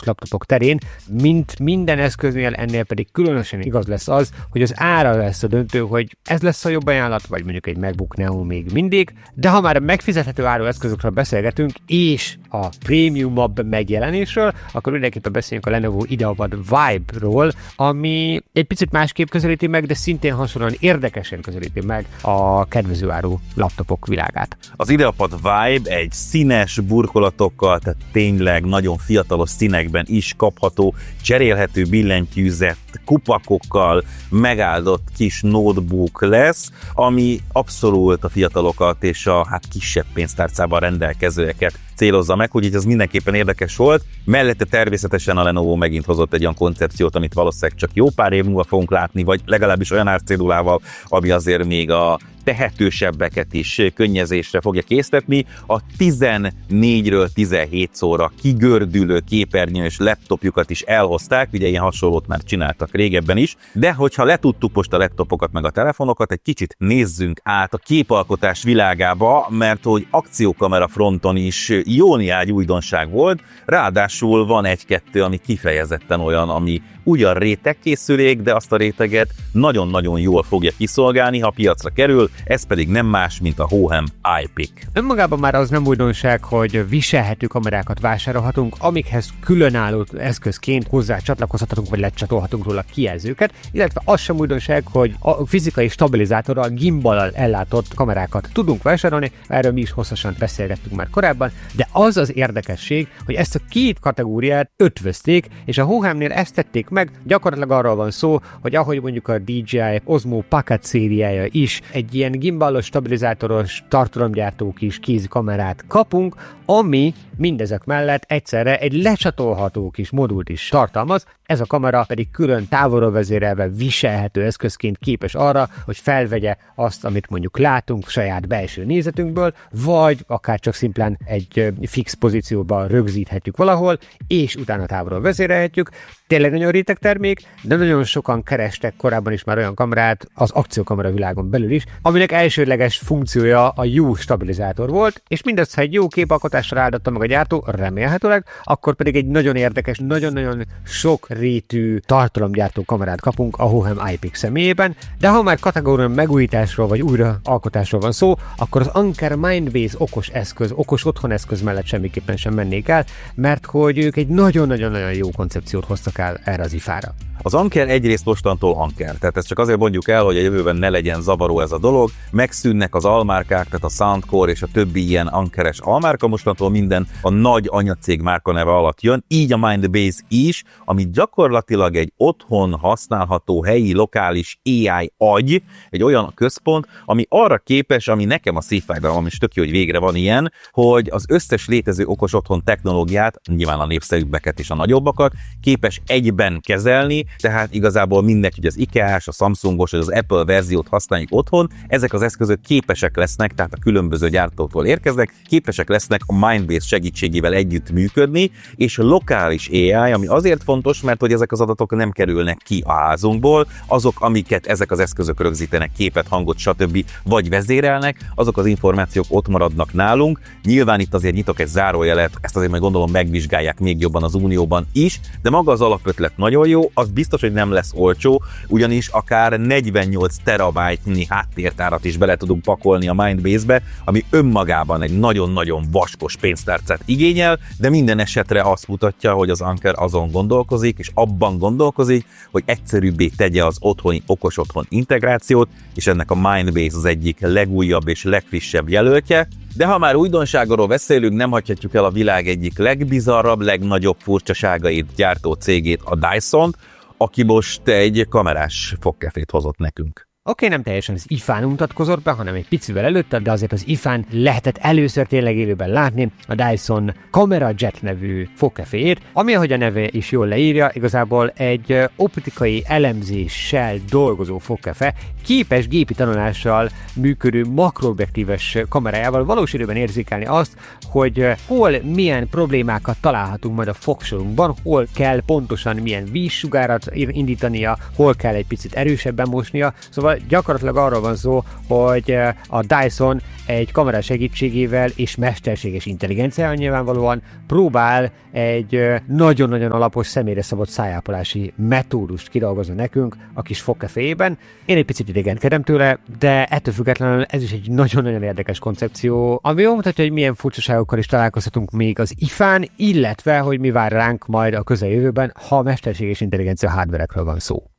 laptopok terén, mint minden eszköznél, ennél pedig különösen igaz lesz az, hogy az ára lesz a döntő, hogy ez lesz a jobb ajánlat, vagy mondjuk egy MacBook Neo még mindig, de ha már a megfizethető áru eszközökről beszélgetünk, és a prémiumabb megjelenésről, akkor mindenképpen beszéljünk a Lenovo IdeaPad Vibe-ról, ami egy picit másképp közelíti meg, de szintén hasonlóan érdekesen közelíti meg a kedvező áru laptopok világát. Az IdeaPad Vibe egy színes burkolatokkal, tehát tényleg nagyon fiatalos színekben is kapható, cserélhető billentyűzet, kupakokkal megáldott kis notebook lesz, ami abszolút a fiatalokat és a kisebb pénztárcával rendelkezőeket célozza meg, úgyhogy ez mindenképpen érdekes volt. Mellette természetesen a Lenovo megint hozott egy olyan koncepciót, amit valószínűleg csak jó pár év múlva fogunk látni, vagy legalábbis olyan árcédulával, ami azért még a tehetősebbeket is könnyezésre fogja késztetni. A 14-ről 17 szóra kigördülő képernyős laptopjukat is elhozták, ugye ilyen hasonlót már csináltak régebben is, de hogyha letudtuk most a laptopokat meg a telefonokat, egy kicsit nézzünk át a képalkotás világába, mert hogy akciókamera fronton is jó néhány újdonság volt, ráadásul van egy-kettő, ami kifejezetten olyan, ami ugyan rétegkészülék, de azt a réteget nagyon-nagyon jól fogja kiszolgálni, ha piacra kerül, ez pedig nem más, mint a Hohem iPic. Önmagában már az nem újdonság, hogy viselhető kamerákat vásárolhatunk, amikhez különálló eszközként hozzá csatlakozhatunk, vagy lecsatolhatunk róla kijelzőket, illetve az sem újdonság, hogy a fizikai stabilizátorral, gimballal ellátott kamerákat tudunk vásárolni, erről mi is hosszasan beszélgettünk már korábban, de az az érdekesség, hogy ezt a két kategóriát ötvözték, és a Hohemnél ezt tették meg, gyakorlatilag arról van szó, hogy ahogy mondjuk a DJI Osmo Pocket szériája is egy ilyen gimballos, stabilizátoros tartalomgyártó kis kézikamerát kapunk, ami mindezek mellett egyszerre egy lecsatolható kis modult is tartalmaz, ez a kamera pedig külön távolról vezérelve viselhető eszközként képes arra, hogy felvegye azt, amit mondjuk látunk saját belső nézetünkből, vagy akár csak szimplán egy fix pozícióban rögzíthetjük valahol, és utána távolról vezérelhetjük. Tényleg nagyon réteg termék, de nagyon sokan kerestek korábban is már olyan kamerát az akciókamera világon belül is, aminek elsődleges funkciója a jó stabilizátor volt, és mindezt, ha egy jó képalkotásra áldotta meg a gyártó, remélhetőleg, akkor pedig egy nagyon érdekes, nagyon-nagyon sok rétű tartalomgyártó kamerát kapunk a Hohem iPic személyében, de ha már kategórián megújításról vagy újraalkotásról van szó, akkor az Anker Mindbase okos eszköz, okos otthoneszköz mellett semmiképpen sem mennék el, mert hogy ők egy nagyon-nagyon-nagyon jó koncepciót hoztak el erre az ifára. Az Anker egyrészt mostantól Anker, tehát ezt csak azért mondjuk el, hogy a jövőben ne legyen zavaró ez a dolog, megszűnnek az almárkák, tehát a Soundcore és a többi ilyen ankeres almárka, mostantól minden a nagy anyacég márkaneve alatt jön, így a Mindbase is, ami gyakorlatilag egy otthon használható helyi lokális AI agy, egy olyan központ, ami arra képes, ami nekem a szívfájdalom, és tök jó, hogy végre van ilyen, hogy az összes létező okos otthon technológiát, nyilván a népszerűbbeket és a nagyobbakat, képes egyben kezelni, tehát igazából mindegy, hogy az IKEA-s, a Samsungos, vagy az Apple verziót használjuk otthon, ezek az eszközök képesek lesznek, tehát a különböző gyártótól érkeznek, képesek lesznek a Mindbase segítségével együtt működni, és lokális AI, ami azért fontos, mert hogy ezek az adatok nem kerülnek ki a házunkból, azok, amiket ezek az eszközök rögzítenek, képet, hangot, stb. Vagy vezérelnek, azok az információk ott maradnak nálunk. Nyilván itt azért nyitok egy zárójelet, ezt azért majd gondolom megvizsgálják még jobban az Unióban is, de maga az alapötlet nagyon jó, az biztos, hogy nem lesz olcsó, ugyanis akár 48 terabájtnyi háttértárat is bele tudunk pakolni a Mindbase-be, ami önmagában egy nagyon-nagyon vaskos pénztárcát igényel, de minden esetre azt mutatja, hogy az Anker azon gondolkozik, és abban gondolkozik, hogy egyszerűbbé tegye az otthoni okos otthon integrációt, és ennek a Mindbase az egyik legújabb és legfrissebb jelöltje. De ha már újdonságról beszélünk, nem hagyhatjuk el a világ egyik legbizarrabb, legnagyobb furcsaságait gyártó cégét, a Dyson-t, aki most egy kamerás fogkefét hozott nekünk. Oké, nem teljesen az IFA-n mutatkozott be, hanem egy picivel előtte, de azért az IFA-n lehetett először tényleg élőben látni a Dyson Camera Jet nevű fogkeféjét, ami, ahogy a neve is jól leírja, igazából egy optikai elemzéssel dolgozó fogkefe, képes gépi tanulással működő makroobjektíves kamerájával valós időben érzékelni azt, hogy hol milyen problémákat találhatunk majd a fogsorunkban, hol kell pontosan milyen vízsugárat indítania, hol kell egy picit erősebben mosnia, szóval Szóval gyakorlatilag arról van szó, hogy a Dyson egy kamera segítségével és mesterséges intelligenciával nyilvánvalóan próbál egy nagyon-nagyon alapos személyre szabott szájápolási metódust kidolgozni nekünk a kis fogkeféjében. Én egy picit idegenkedem tőle, de ettől függetlenül ez is egy nagyon-nagyon érdekes koncepció, ami jól mutatja, hogy milyen furcsaságokkal is találkozhatunk még az IFA-n, illetve hogy mi vár ránk majd a közeljövőben, ha mesterséges intelligencia hardverekről van szó.